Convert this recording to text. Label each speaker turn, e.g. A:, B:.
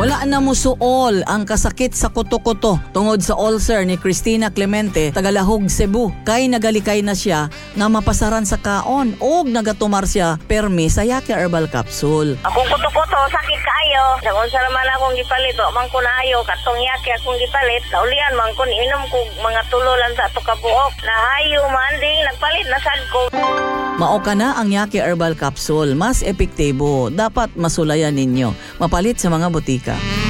A: Wala na mo suol ang kasakit sa kuto-kuto tungod sa ulcer ni Cristina Clemente, tagalahog Cebu. Kay nagalikay na siya nga mapasaran sa kaon o nagatumar siya permi sa Yake Herbal Capsule.
B: Akong kuto-kuto, sakit kayo. Unsa naman akong gipalit, o man ko naayo, katong Yake akong gipalit. Naulian man ko, inom ko mga tulo lang sa ato kabuok. Nahayo man ding, nagpalit na sad ko.
A: Mao ka na ang Yake Herbal Capsule, mas epektibo. Dapat masulayan ninyo. Mapalit sa mga butika.